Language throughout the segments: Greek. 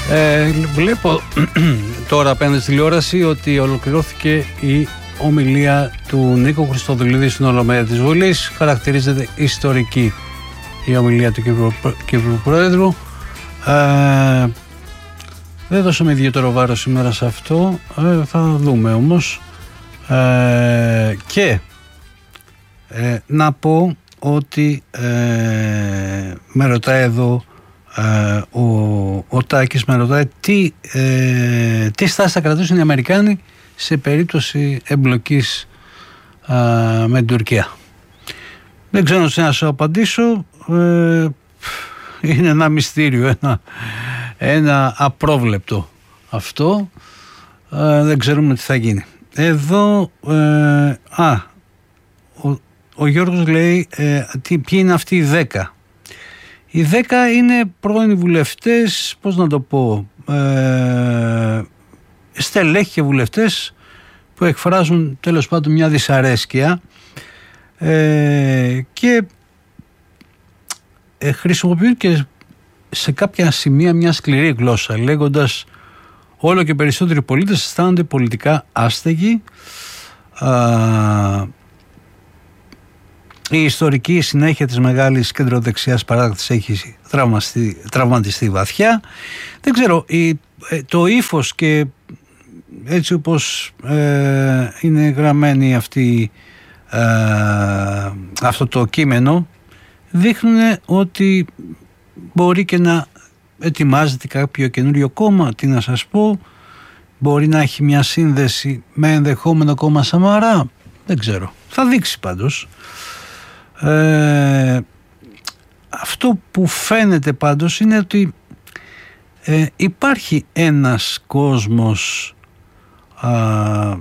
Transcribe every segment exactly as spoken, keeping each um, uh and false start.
Ε, βλέπω τώρα απέναντι στη τηλεόραση ότι ολοκληρώθηκε η ομιλία του Νίκου Χριστοδουλίδη στην Ολομέλεια της Βουλής. Χαρακτηρίζεται ιστορική η ομιλία του Κύπρου Πρόεδρου. Ε, δεν δώσαμε ιδιαίτερο βάρος σήμερα σε αυτό, ε, θα δούμε όμως. Ε, και ε, να πω ότι ε, με ρωτάει εδώ ε, ο, ο Τάκης, με ρωτάει τι, ε, τι στάση θα κρατήσουν οι Αμερικάνοι σε περίπτωση εμπλοκής ε, με την Τουρκία. Δεν ξέρω να σου απαντήσω, ε, είναι ένα μυστήριο, ένα, ένα απρόβλεπτο αυτό, ε, δεν ξέρουμε τι θα γίνει. Εδώ ε, α, ο, ο Γιώργος λέει ε, τι, ποιοι είναι αυτοί οι δέκα. Οι δέκα είναι πρώην βουλευτές, πώς να το πω, ε, στελέχοι και βουλευτές που εκφράζουν τέλος πάντων μια δυσαρέσκεια ε, και ε, χρησιμοποιούν και σε κάποια σημεία μια σκληρή γλώσσα, λέγοντας όλο και περισσότεροι πολίτες αισθάνονται πολιτικά άστεγοι. Α, η ιστορική συνέχεια της μεγάλης κεντροδεξιάς παράταξης έχει τραυματιστεί βαθιά. Δεν ξέρω, η, το ύφος και έτσι όπως ε, είναι γραμμένη αυτή, ε, αυτό το κείμενο δείχνουν ότι μπορεί και να ετοιμάζεται κάποιο καινούριο κόμμα, τι να σας πω, μπορεί να έχει μια σύνδεση με ενδεχόμενο κόμμα Σαμαρά, δεν ξέρω, θα δείξει πάντως. Ε, αυτό που φαίνεται πάντως είναι ότι ε, υπάρχει ένας κόσμος α,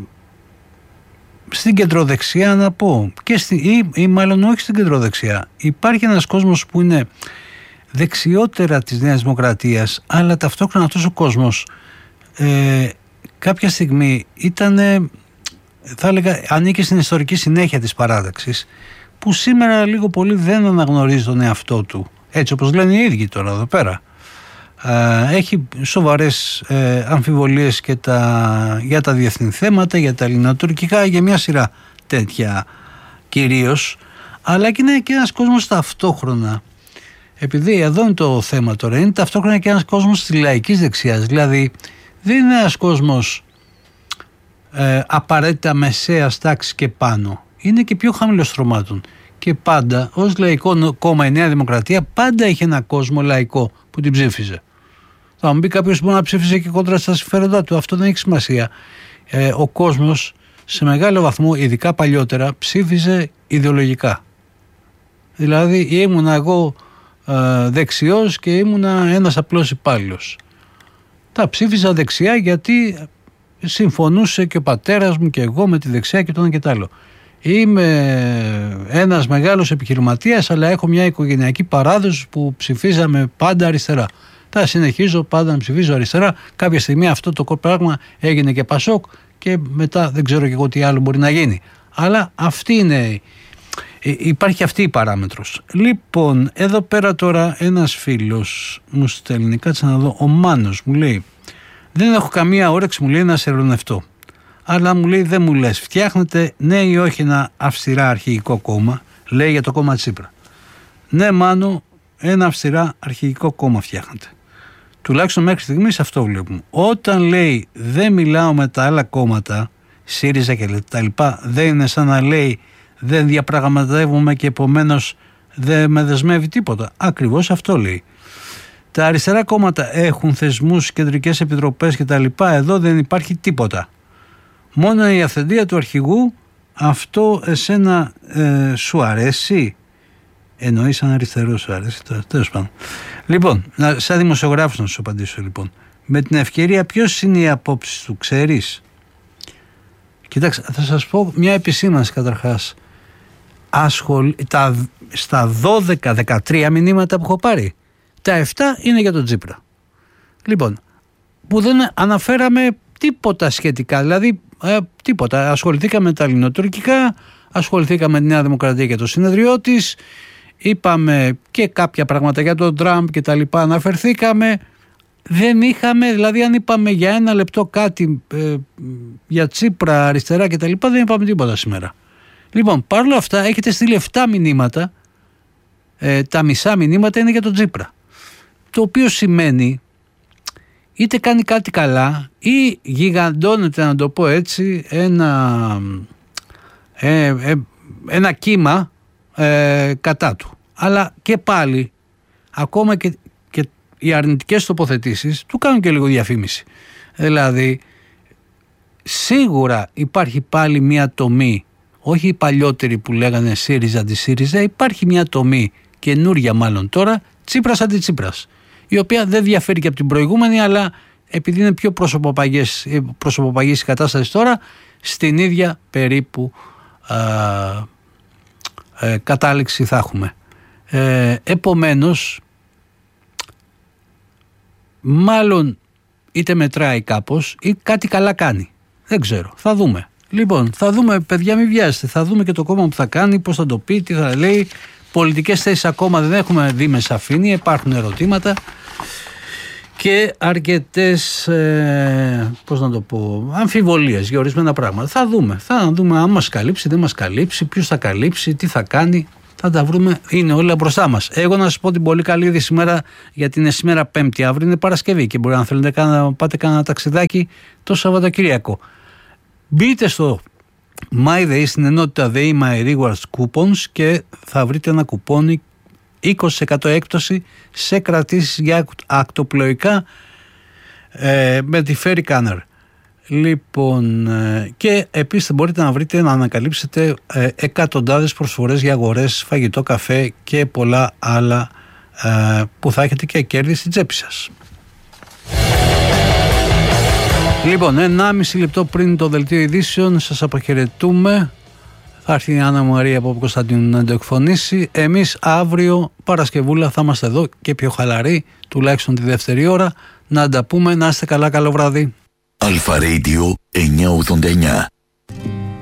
στην κεντροδεξιά, να πω, και στη, ή, ή μάλλον όχι στην κεντροδεξιά, υπάρχει ένας κόσμος που είναι δεξιότερα της Νέας Δημοκρατίας, αλλά ταυτόχρονα αυτός ο κόσμος ε, κάποια στιγμή ήταν, θα έλεγα, ανήκει στην ιστορική συνέχεια της παράταξης, που σήμερα λίγο πολύ δεν αναγνωρίζει τον εαυτό του, έτσι όπως λένε οι ίδιοι τώρα εδώ πέρα. Ε, έχει σοβαρές ε, αμφιβολίες και τα, για τα διεθνή θέματα, για τα ελληνοτουρκικά, για μια σειρά τέτοια κυρίως, αλλά και είναι και ένας κόσμος ταυτόχρονα. Επειδή εδώ είναι το θέμα τώρα, είναι ταυτόχρονα και ένας κόσμος της λαϊκής δεξιάς. Δηλαδή δεν είναι ένας κόσμος ε, απαραίτητα μεσαίας τάξης και πάνω. Είναι και πιο χαμηλοστρωμάτων. Και πάντα ως λαϊκό κόμμα η Νέα Δημοκρατία πάντα είχε ένα κόσμο λαϊκό που την ψήφιζε. Θα μου πει κάποιος μπορεί να ψήφιζε και κόντρα στα συμφέροντά του. Αυτό δεν έχει σημασία. Ε, ο κόσμος σε μεγάλο βαθμό, ειδικά παλιότερα, ψήφιζε ιδεολογικά. Δηλαδή ήμουνα εγώ δεξιός και ήμουνα ένας απλός υπάλληλος. Τα ψήφιζα δεξιά γιατί συμφωνούσε και ο πατέρας μου και εγώ με τη δεξιά και το ένα και το άλλο. Είμαι ένας μεγάλος επιχειρηματίας, αλλά έχω μια οικογενειακή παράδοση που ψηφίζαμε πάντα αριστερά. Θα συνεχίζω πάντα να ψηφίζω αριστερά. Κάποια στιγμή αυτό το πράγμα έγινε και Πασόκ και μετά δεν ξέρω και εγώ τι άλλο μπορεί να γίνει. Αλλά αυτή είναι, υπάρχει αυτή η παράμετρος. Λοιπόν, εδώ πέρα τώρα ένας φίλος μου στέλνει, κάτσε να δω, ο Μάνος μου λέει, δεν έχω καμία όρεξη, μου λέει, να σε ερωνευτώ. Αλλά μου λέει, δεν μου λες, φτιάχνετε ναι ή όχι ένα αυστηρά αρχηγικό κόμμα, λέει για το κόμμα Τσίπρα. Ναι, Μάνο, ένα αυστηρά αρχηγικό κόμμα φτιάχνετε. Τουλάχιστον μέχρι στιγμής αυτό βλέπουμε. Όταν λέει δεν μιλάω με τα άλλα κόμματα, ΣΥΡΙΖΑ και τα λοιπά, δεν είναι σαν να λέει δεν διαπραγματεύομαι και επομένως δεν με δεσμεύει τίποτα. Ακριβώς αυτό λέει. Τα αριστερά κόμματα έχουν θεσμούς, κεντρικές επιτροπές και τα λοιπά. Εδώ δεν υπάρχει τίποτα. Μόνο η αυθεντία του αρχηγού, αυτό εσένα ε, σου αρέσει. Εννοεί σαν αριστερό σου αρέσει. Τέλος πάντων. Λοιπόν, σαν δημοσιογράφος να σου απαντήσω λοιπόν. Με την ευκαιρία, ποιος είναι οι απόψεις του, ξέρεις? Κοιτάξτε, θα σας πω μια επισήμανση καταρχάς. Ασχολ... Τα... Στα δώδεκα δεκατρία μηνύματα που έχω πάρει, τα επτά είναι για τον Τσίπρα. Λοιπόν, που δεν αναφέραμε τίποτα σχετικά, δηλαδή ε, τίποτα. Ασχοληθήκαμε με τα ελληνοτουρκικά, ασχοληθήκαμε με τη Νέα Δημοκρατία και το συνεδριό της, είπαμε και κάποια πράγματα για τον Τραμπ και τα λοιπά, αναφερθήκαμε. δεν είχαμε, δηλαδή αν είπαμε για ένα λεπτό κάτι ε, για Τσίπρα, αριστερά κτλ, δεν είπαμε τίποτα σήμερα. Λοιπόν, παρόλα αυτά έχετε στείλει επτά μηνύματα, ε, τα μισά μηνύματα είναι για τον Τσίπρα. Το οποίο σημαίνει είτε κάνει κάτι καλά ή γιγαντώνεται, να το πω έτσι, ένα, ε, ε, ένα κύμα ε, κατά του. Αλλά και πάλι, ακόμα και, και οι αρνητικές τοποθετήσεις του κάνουν και λίγο διαφήμιση. Δηλαδή, σίγουρα υπάρχει πάλι μια τομή, όχι οι παλιότεροι που λέγανε ΣΥΡΙΖΑ αντι ΣΥΡΙΖΑ, υπάρχει μια τομή καινούρια μάλλον τώρα, Τσίπρας αντι Τσίπρας, η οποία δεν διαφέρει και από την προηγούμενη, αλλά επειδή είναι πιο προσωποπαγής, προσωποπαγής η κατάσταση τώρα, στην ίδια περίπου α, ε, κατάληξη θα έχουμε. Ε, επομένως, μάλλον είτε μετράει κάπως ή κάτι καλά κάνει. Δεν ξέρω, θα δούμε. Λοιπόν, θα δούμε, παιδιά, μην βιάζετε, θα δούμε και το κόμμα που θα κάνει, πώς θα το πει, τι θα λέει. Πολιτικές θέσεις ακόμα δεν έχουμε δει με σαφήνεια, υπάρχουν ερωτήματα και αρκετές, ε, πώς να το πω, αμφιβολίες για ορισμένα πράγματα. Θα δούμε, θα δούμε αν μας καλύψει, δεν μας καλύψει, ποιος θα καλύψει, τι θα κάνει, θα τα βρούμε, είναι όλα μπροστά μας. Εγώ να σας πω την πολύ καλή είδηση σήμερα, γιατί είναι σήμερα Πέμπτη, αύριο είναι Παρασκευή και μπορεί να θέλετε να πάτε κάνα ταξιδάκι το Σαββατοκύριακο. Μπείτε στο MyDay, στην ενότητα Day My Rewards Coupons, και θα βρείτε ένα κουπόνι είκοσι τοις εκατό έκπτωση σε κρατήσεις για ακτοπλοϊκά ε, με τη Ferry Canner. Λοιπόν, ε, και επίσης μπορείτε να βρείτε, να ανακαλύψετε ε, εκατοντάδες προσφορές για αγορές, φαγητό, καφέ και πολλά άλλα ε, που θα έχετε και κέρδη στην τσέπη σας. Λοιπόν, ενάμιση λεπτό πριν το δελτίο ειδήσεων σας αποχαιρετούμε. Θα έρθει η Άννα Μαρία από Κωνσταντίνου να το εκφωνήσει. Εμείς αύριο Παρασκευούλα θα είμαστε εδώ και πιο χαλαροί, τουλάχιστον τη δεύτερη ώρα. Να τα πούμε, να είστε καλά, καλό βράδυ. Αλφα Radio εννιακόσια ογδόντα εννιά.